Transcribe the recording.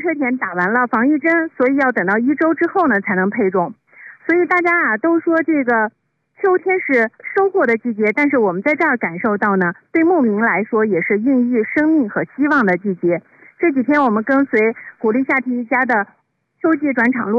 车田打完了防疫针，所以要等到1周之后呢才能配种。所以大家都说这个秋天是收获的季节，但是我们在这儿感受到呢，对牧民来说也是孕育生命和希望的季节。这几天我们跟随鼓励夏季一家的秋季转场路